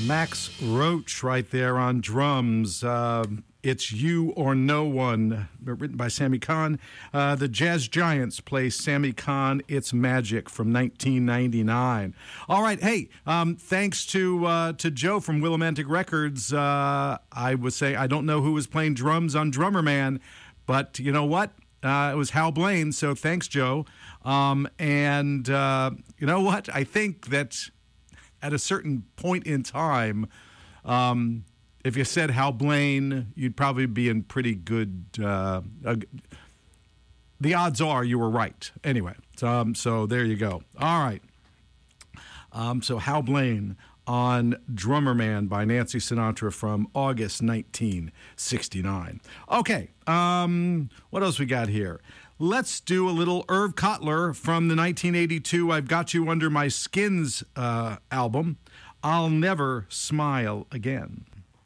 Max Roach right there on drums. It's You or No One, written by Sammy Kahn. The Jazz Giants play Sammy Kahn, It's Magic from 1999. All right, hey, thanks to Joe from Willimantic Records. I was saying I don't know who was playing drums on Drummer Man, but you know what? It was Hal Blaine, so thanks, Joe. And you know what? I think that at a certain point in time, if you said Hal Blaine, you'd probably be in pretty good. The odds are you were right. Anyway, so there you go. All right. So Hal Blaine on Drummer Man by Nancy Sinatra from August 1969. Okay. What else we got here? Let's do a little Irv Kotler from the 1982 I've Got You Under My Skins album, I'll Never Smile Again.